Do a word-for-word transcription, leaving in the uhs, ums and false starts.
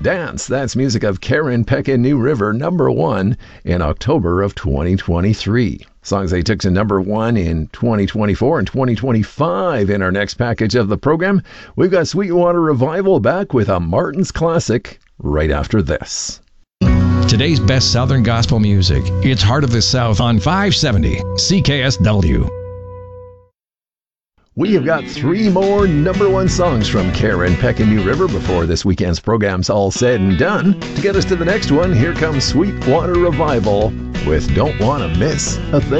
Dance. That's music of Karen Peck and New River, number one in October of twenty twenty-three. Songs they took to number one in twenty twenty-four and twenty twenty-five. In our next package of the program, we've got Sweetwater Revival back with a Martin's classic right after this. Today's best Southern gospel music. It's Heart of the South on five seventy C K S W. We have got three more number one songs from Karen Peck and New River before this weekend's program's all said and done. To get us to the next one, here comes Sweetwater Revival with Don't Wanna Miss a Thing.